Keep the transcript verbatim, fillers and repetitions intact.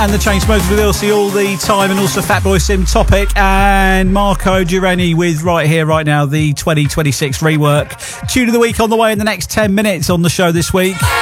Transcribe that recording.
And the Chainsmokers with Ilse all the time, and also Fatboy Slim Topic and Marco Dureni with Right Here, Right Now, the twenty twenty-six rework. Tune of the week on the way in the next ten minutes on the show this week.